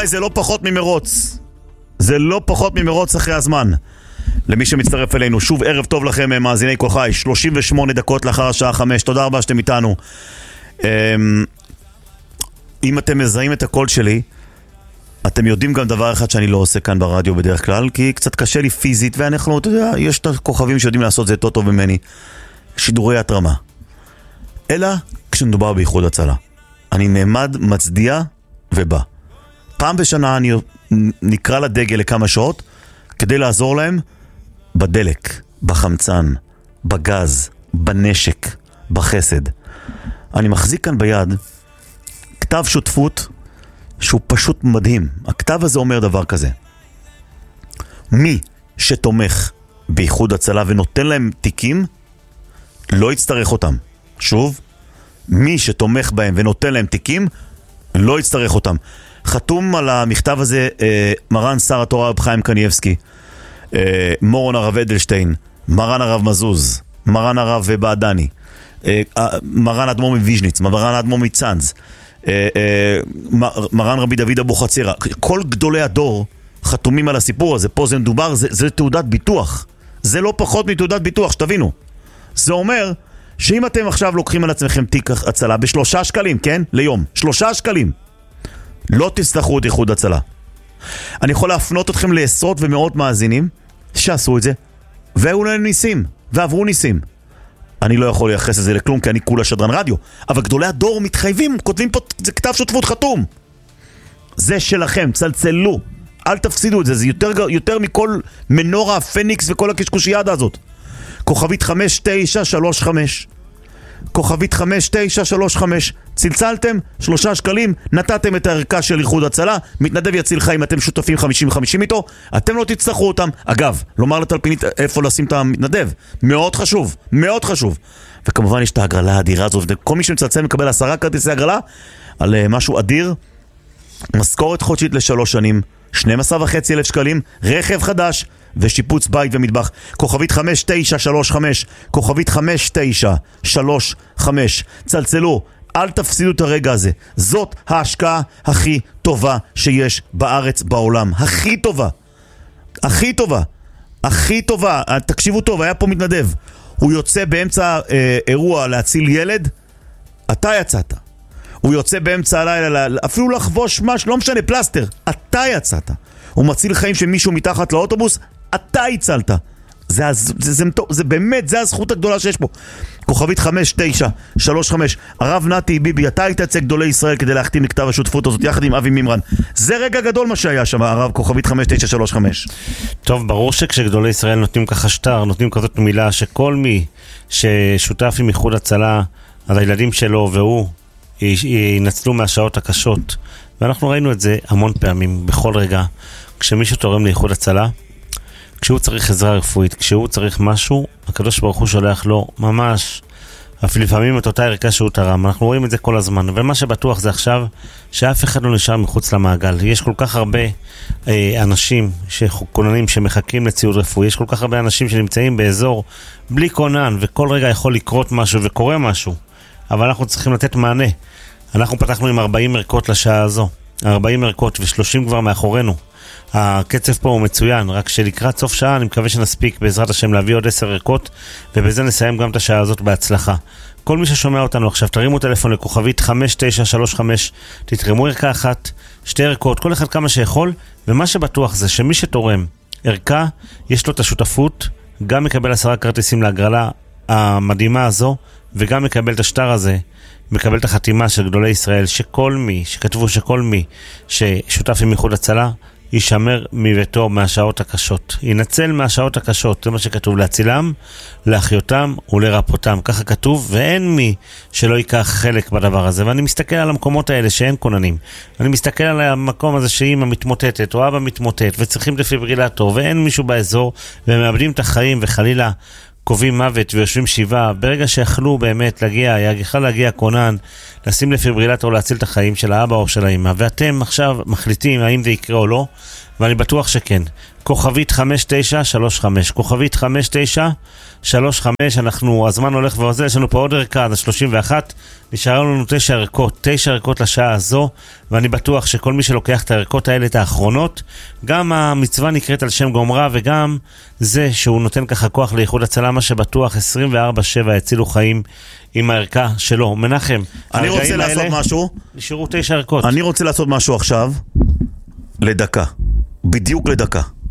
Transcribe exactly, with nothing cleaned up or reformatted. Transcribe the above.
רבותיי, זה לא פחות ממרוץ. זה לא פחות ממרוץ אחרי הזמן. למי שמצטרף אלינו, שוב ערב טוב לכם מאזיני כל חי, שלושים ושמונה דקות לאחר השעה חמש, תודה רבה שאתם איתנו. אם אתם מזהים את הקול שלי, אתם יודעים גם דבר אחד שאני לא עושה כאן ברדיו בדרך כלל, כי קצת קשה לי פיזית, ואנחנו, אתה יודע, יש את הכוכבים שיודעים לעשות זה טוב ממני, שידורי התרמה. אלא כשנדובר באיחוד הצלה. אני נעמד, מצדיע ובא. פעם בשנה אני נקרא לדגל לכמה שעות, כדי לעזור להם בדלק, בחמצן, בגז, בנשק, בחסד. אני מחזיק כאן ביד כתב שותפות שהוא פשוט מדהים. הכתב הזה אומר דבר כזה: מי שתומך באיחוד הצלה ונותן להם תיקים, לא יצטרך אותם. שוב, מי שתומך בהם ונותן להם תיקים, לא יצטרך אותם. חתום על המכתב הזה אה, מרן שר התורה רב חיים קניבסקי, אה, מורון הרב אדלשטיין, מרן הרב מזוז, מרן הרב בעדני, אה, מרן אדמו"ר מוויז'ניץ, מרן אדמו"ר מצאנז, אה, אה, מרן רבי דוד אבוחצירא. כל גדולי הדור חתומים על הסיפור הזה. פה זה מדובר, זה, זה תעודת ביטוח. זה לא פחות מתעודת ביטוח, שתבינו. זה אומר שאם אתם עכשיו לוקחים על עצמכם תיק הצלה בשלושה שקלים, כן? ליום, שלושה שקלים, לא תצטרכו את איחוד הצלה. אני יכול להפנות אתכם לעשרות ומאות מאזינים שעשו את זה, והיו להם ניסים, ועברו ניסים. אני לא יכול לייחס את זה לכלום, כי אני כולה שדרן רדיו. אבל גדולי הדור מתחייבים, כותבים פה, זה כתב שותפות חתום. זה שלכם, צלצלו. אל תפסידו את זה, זה יותר, יותר מכל מנורה, פניקס וכל הקשקושיאד הזאת. כוכבית חמש תשע שלוש חמש. כוכבית חמש תשע שלוש חמש. צלצלתם, שלושה שקלים, נתתם את הערכה של איחוד הצלה, מתנדב יציל חיים, אתם שותפים חמישים חמישים איתו, אתם לא תצטרכו אותם. אגב, לומר לטלפינית איפה לשים את המתנדב, מאוד חשוב, מאוד חשוב. וכמובן יש את ההגרלה האדירה הזו, וכל מי שמצלצל מקבל עשרה כרטיסי הגרלה, על uh, משהו אדיר, משכורת חודשית לשלוש שנים, שנים עשר וחצי אלף שקלים, רכב חדש, ושיפוץ בית ומטבח. כוכבית חמש תשע שלוש חמש, כוכבית חמש תשע שלוש חמש. צלצלו, אל תפסידו את הרגע הזה. זאת ההשקעה הכי טובה שיש בארץ, בעולם. הכי טובה. הכי טובה. הכי טובה. תקשיבו טוב, היה פה מתנדב. הוא יוצא באמצע אה, אירוע להציל ילד, אתה יצאת. הוא יוצא באמצע הלילה, אפילו לחבוש משהו, לא משנה, פלסטר. אתה יצאת. הוא מציל חיים של מישהו מתחת לאוטובוס, אתה הצלת. זה, זה, זה, זה, זה באמת, זה הזכות הגדולה שיש פה. כוכבית חמש תשע שלוש חמש. הרב נתי ביבי, אתה היית אצל גדולי ישראל כדי להחתים לכתב השותפות הזאת יחד עם אבי מימרן. זה רגע גדול מה שהיה שם, הרב. כוכבית חמש תשע שלוש חמש. טוב, ברור שכשגדולי ישראל נותנים ככה שטר, נותנים כזאת מילה שכל מי ששותף עם איחוד הצלה, אז הילדים שלו והוא ינצלו מהשעות הקשות. ואנחנו ראינו את זה המון פעמים, בכל רגע, כשמישהו תורם לאיחוד הצלה, כשהוא צריך עזרה רפואית, כשהוא צריך משהו, הקדוש ברוך הוא שולח לו ממש, אפילו לפעמים את אותה ערכה שהוא תרם. אנחנו רואים את זה כל הזמן, ומה שבטוח זה עכשיו, שאף אחד לא נשאר מחוץ למעגל. יש כל כך הרבה אה, אנשים, כוננים שמחכים לציוד רפואי, יש כל כך הרבה אנשים שנמצאים באזור בלי כונן, וכל רגע יכול לקרות משהו וקורה משהו, אבל אנחנו צריכים לתת מענה. אנחנו פתחנו עם ארבעים ערכות לשעה הזו, ארבעים ערכות ו-שלושים כבר מאחורינו. הקצב פה הוא מצוין, רק שלקראת סוף שעה אני מקווה שנספיק בעזרת השם להביא עוד עשר ערכות, ובזה נסיים גם את השעה הזאת בהצלחה. כל מי ששומע אותנו עכשיו, תרימו טלפון לכוכבית חמש תשע שלוש חמש, תתרמו ערכה אחת, שתי ערכות, כל אחד כמה שיכול, ומה שבטוח זה שמי שתורם ערכה, יש לו את השותפות, גם מקבל עשרה כרטיסים להגרלה המדהימה הזו, וגם מקבל את השטר הזה, מקבל את החתימה של גדולי ישראל, שכל מי, שכתבו שכל מי ששותף עם איחוד הצלה, יישמר מביתו מהשעות הקשות. ינצל מהשעות הקשות, זה מה שכתוב, להצילם, להחיותם ולרפותם. ככה כתוב, ואין מי שלא ייקח חלק בדבר הזה. ואני מסתכל על המקומות האלה שאין כוננים. אני מסתכל על המקום הזה שאמא מתמוטטת, או אבא מתמוטט, וצריכים דפיברילטור, ואין מישהו באזור, והם מאבדים את החיים, וחלילה קובעים מוות ויושבים שבעה. ברגע שיכלו באמת להגיע, יכל להגיע כונן, לשים לפיברילטור להציל את החיים של האבא או של האמא, ואתם עכשיו מחליטים האם זה יקרה או לא, ואני בטוח שכן. כוכבית חמש תשע שלוש חמש, כוכבית חמש תשע שלוש חמש, אנחנו, הזמן הולך ועוזר, יש לנו פה עוד ערכה, עד שלושים ואחת, נשאר לנו תשע ערכות, תשע ערכות לשעה הזו, ואני בטוח שכל מי שלוקח את הערכות האלה, את האחרונות, גם המצווה נקראת על שם גומרה, וגם זה שהוא נותן ככה כוח לאיחוד הצלה, מה שבטוח עשרים וארבע שבע יצילו חיים עם הערכה שלו. מנחם, אני רוצה לעשות משהו. נשארו תשע ערכות. אני רוצה לעשות משהו עכשיו, לדקה, בדיוק לדקה.